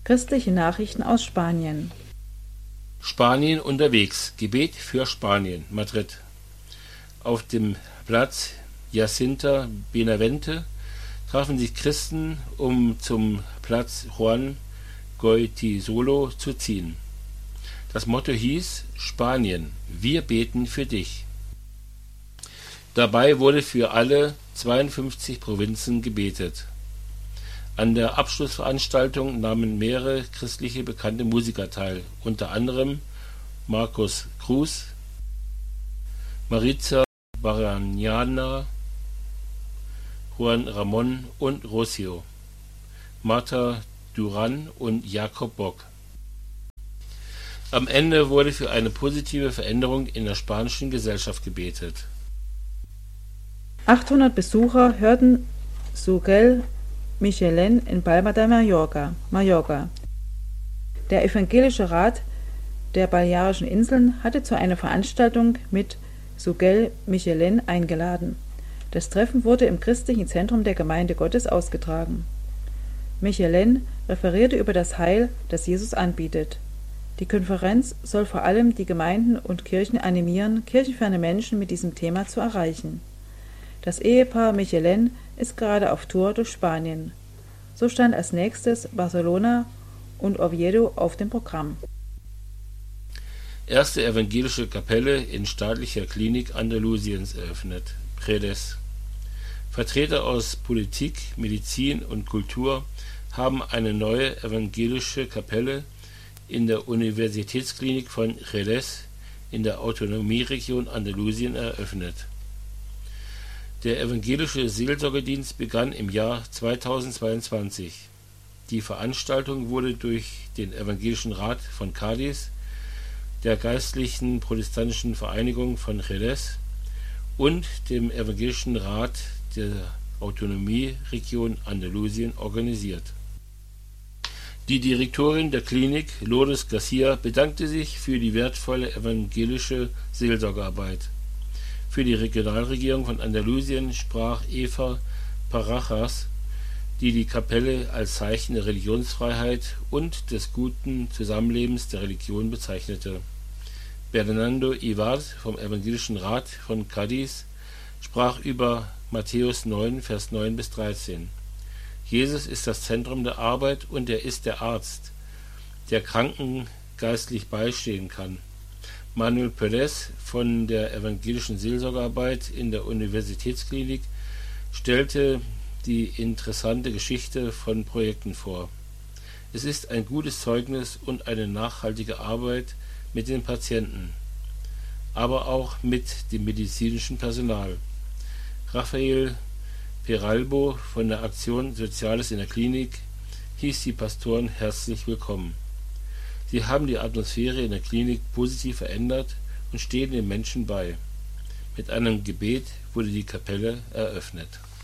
Christliche Nachrichten aus Spanien. Spanien unterwegs. Gebet für Spanien. Madrid. Auf dem Platz Jacinta Benavente trafen sich Christen, um zum Platz Juan Goytisolo zu ziehen. Das Motto hieß: Spanien, wir beten für dich. Dabei wurde für alle 52 Provinzen gebetet. An der Abschlussveranstaltung nahmen mehrere christliche bekannte Musiker teil, unter anderem Marcos Cruz, Maritza Barañana, Juan Ramón und Rocío, Marta Duran und Jakob Bock. Am Ende wurde für eine positive Veränderung in der spanischen Gesellschaft gebetet. 800 Besucher hörten Sugel Michelén in Palma de Mallorca. Der Evangelische Rat der Balearischen Inseln hatte zu einer Veranstaltung mit Sugel Michelén eingeladen. Das Treffen wurde im christlichen Zentrum der Gemeinde Gottes ausgetragen. Michelén referierte über das Heil, das Jesus anbietet. Die Konferenz soll vor allem die Gemeinden und Kirchen animieren, kirchenferne Menschen mit diesem Thema zu erreichen. Das Ehepaar Michelén ist gerade auf Tour durch Spanien. So stand als nächstes Barcelona und Oviedo auf dem Programm. Erste evangelische Kapelle in staatlicher Klinik Andalusiens eröffnet. Redes. Vertreter aus Politik, Medizin und Kultur haben eine neue evangelische Kapelle in der Universitätsklinik von Redes in der Autonomieregion Andalusien eröffnet. Der evangelische Seelsorgedienst begann im Jahr 2022. Die Veranstaltung wurde durch den Evangelischen Rat von Cádiz, der Geistlichen Protestantischen Vereinigung von Redes und dem Evangelischen Rat der Autonomieregion Andalusien organisiert. Die Direktorin der Klinik, Lourdes Garcia, bedankte sich für die wertvolle evangelische Seelsorgearbeit. Für die Regionalregierung von Andalusien sprach Eva Parajas, die die Kapelle als Zeichen der Religionsfreiheit und des guten Zusammenlebens der Religion bezeichnete. Bernardo Ibart vom Evangelischen Rat von Cádiz sprach über Matthäus 9, Vers 9 bis 13. Jesus ist das Zentrum der Arbeit und er ist der Arzt, der Kranken geistlich beistehen kann. Manuel Pérez von der evangelischen Seelsorgearbeit in der Universitätsklinik stellte die interessante Geschichte von Projekten vor. Es ist ein gutes Zeugnis und eine nachhaltige Arbeit mit den Patienten, aber auch mit dem medizinischen Personal. Rafael Peralbo von der Aktion Soziales in der Klinik hieß die Pastoren herzlich willkommen. Sie haben die Atmosphäre in der Klinik positiv verändert und stehen den Menschen bei. Mit einem Gebet wurde die Kapelle eröffnet.